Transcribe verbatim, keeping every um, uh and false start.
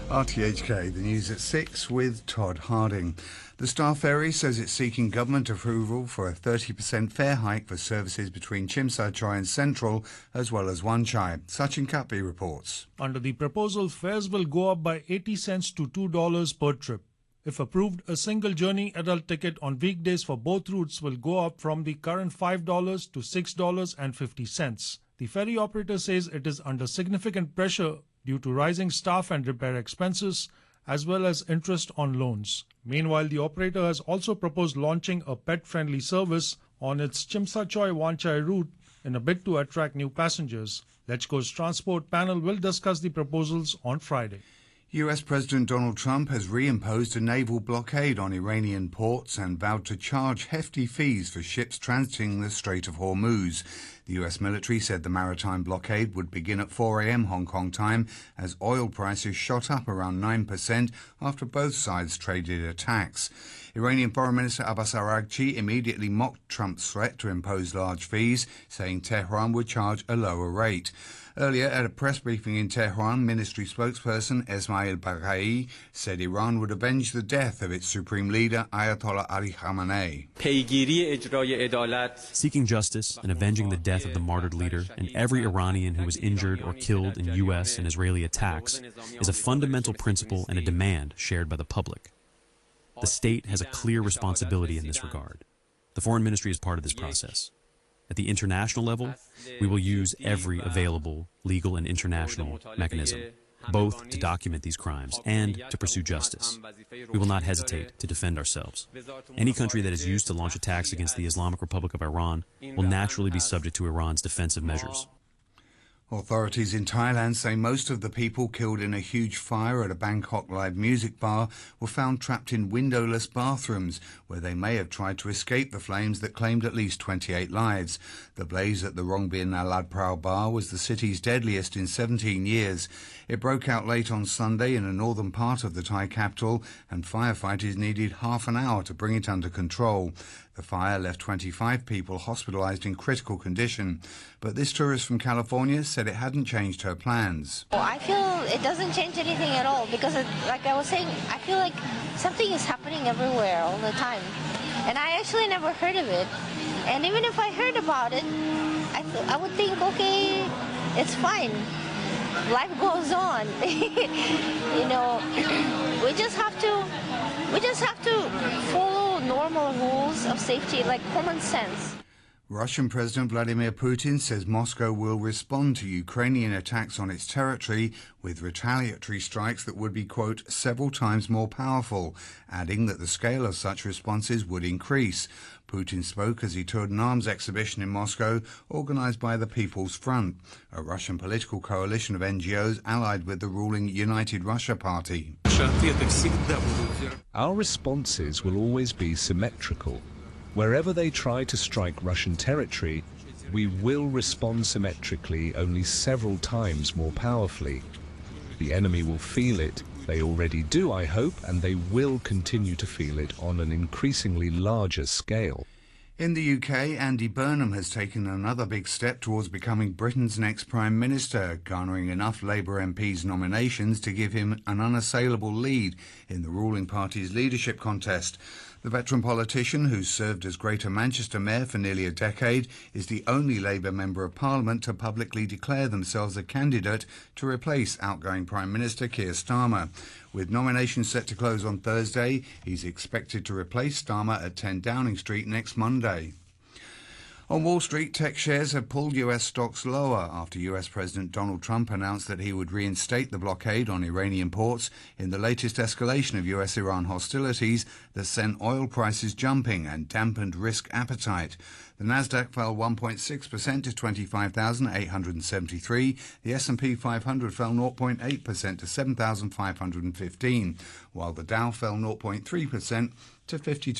R T H K, the news at six with Todd Harding. The Star Ferry says it's seeking government approval for a thirty percent fare hike for services between Tsim Sha Tsui and Central, as well as Wan Chai. Sachin Katbi reports. Under the proposal, fares will go up by eighty cents to two dollars per trip. If approved, a single journey adult ticket on weekdays for both routes will go up from the current five dollars to six dollars and fifty cents. The ferry operator says it is under significant pressure due to rising staff and repair expenses, as well as interest on loans. Meanwhile, the operator has also proposed launching a pet-friendly service on its Tsim Sha Tsui Wan Chai route in a bid to attract new passengers. LegCo's transport panel will discuss the proposals on Friday. U S President Donald Trump has reimposed a naval blockade on Iranian ports and vowed to charge hefty fees for ships transiting the Strait of Hormuz. The U S military said the maritime blockade would begin at four a m Hong Kong time as oil prices shot up around nine percent after both sides traded attacks. Iranian Foreign Minister Abbas Araghchi immediately mocked Trump's threat to impose large fees, saying Tehran would charge a lower rate. Earlier, at a press briefing in Tehran, ministry spokesperson Esmail Baghai said Iran would avenge the death of its supreme leader, Ayatollah Ali Khamenei. Seeking justice and avenging the death of the martyred leader and every Iranian who was injured or killed in U S and Israeli attacks is a fundamental principle and a demand shared by the public. The state has a clear responsibility in this regard. The foreign ministry is part of this process. At the international level, we will use every available legal and international mechanism, both to document these crimes and to pursue justice. We will not hesitate to defend ourselves. Any country that is used to launch attacks against the Islamic Republic of Iran will naturally be subject to Iran's defensive measures. Authorities in Thailand say most of the people killed in a huge fire at a Bangkok live music bar were found trapped in windowless bathrooms, where they may have tried to escape the flames that claimed at least twenty-eight lives. The blaze at the Rongbin Alad Prao bar was the city's deadliest in seventeen years. It broke out late on Sunday in a northern part of the Thai capital, and firefighters needed half an hour to bring it under control. The fire left twenty-five people hospitalized in critical condition, but this tourist from California said it hadn't changed her plans. Well, I feel it doesn't change anything at all because, it, like I was saying, I feel like something is happening everywhere all the time. And I actually never heard of it. And even if I heard about it, I, th I would think, okay, it's fine. Life goes on. You know, we just have to, we just have to follow normal rules of safety, like common sense. Russian President Vladimir Putin says Moscow will respond to Ukrainian attacks on its territory with retaliatory strikes that would be, quote, several times more powerful, adding that the scale of such responses would increase. Putin spoke as he toured an arms exhibition in Moscow organised by the People's Front, a Russian political coalition of N G Os allied with the ruling United Russia Party. Our responses will always be symmetrical. Wherever they try to strike Russian territory, we will respond symmetrically, only several times more powerfully. The enemy will feel it. They already do, I hope, and they will continue to feel it on an increasingly larger scale. In the U K, Andy Burnham has taken another big step towards becoming Britain's next Prime Minister, garnering enough Labour M Ps nominations to give him an unassailable lead in the ruling party's leadership contest. The veteran politician, who's served as Greater Manchester Mayor for nearly a decade, is the only Labour Member of Parliament to publicly declare themselves a candidate to replace outgoing Prime Minister Keir Starmer. With nominations set to close on Thursday, he's expected to replace Starmer at ten Downing Street next Monday. On Wall Street, tech shares have pulled U S stocks lower after U S President Donald Trump announced that he would reinstate the blockade on Iranian ports in the latest escalation of U S Iran hostilities that sent oil prices jumping and dampened risk appetite. The Nasdaq fell one point six percent to twenty-five thousand eight hundred seventy-three. The S and P five hundred fell zero point eight percent to seven thousand five hundred fifteen, while the Dow fell zero point three percent to fifty-two.